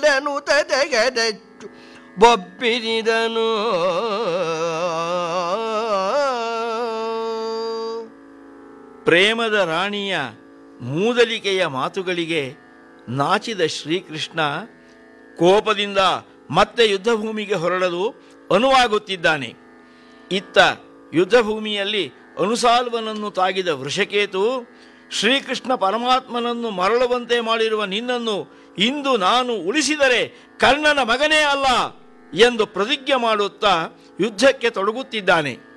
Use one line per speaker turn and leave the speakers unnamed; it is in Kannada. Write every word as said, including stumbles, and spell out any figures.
ನುಡಿದನು ತದೆಗೆದೆಚ್ಚು ಬೊಬ್ಬಿರಿದನು.
ಪ್ರೇಮದ ರಾಣಿಯ ಮೂದಲಿಕೆಯ ಮಾತುಗಳಿಗೆ ನಾಚಿದ ಶ್ರೀಕೃಷ್ಣ ಕೋಪದಿಂದ ಮತ್ತೆ ಯುದ್ಧಭೂಮಿಗೆ ಹೊರಡಲು ಅನುವಾಗುತ್ತಿದ್ದಾನೆ. ಇತ್ತ ಯುದ್ಧಭೂಮಿಯಲ್ಲಿ ಅನುಸಾಲ್ವನನ್ನು ತಾಗಿದ ವೃಷಕೇತು, ಶ್ರೀಕೃಷ್ಣ ಪರಮಾತ್ಮನನ್ನು ಮರಳುವಂತೆ ಮಾಡಿರುವ ನಿನ್ನನ್ನು ಇಂದು ನಾನು ಉಳಿಸಿದರೆ ಕರ್ಣನ ಮಗನೇ ಅಲ್ಲ ಎಂದು ಪ್ರತಿಜ್ಞೆ ಮಾಡುತ್ತಾ ಯುದ್ಧಕ್ಕೆ ತೊಡಗುತ್ತಿದ್ದಾನೆ.